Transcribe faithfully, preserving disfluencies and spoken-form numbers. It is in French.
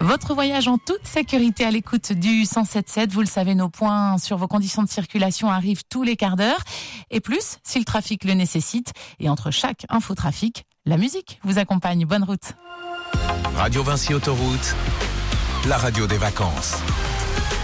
Votre voyage en toute sécurité à l'écoute du cent sept sept. Vous le savez, nos points sur vos conditions de circulation arrivent tous les quarts d'heure. Et plus, si le trafic le nécessite. Et entre chaque infotrafic, la musique vous accompagne. Bonne route. Radio Vinci Autoroute, la radio des vacances.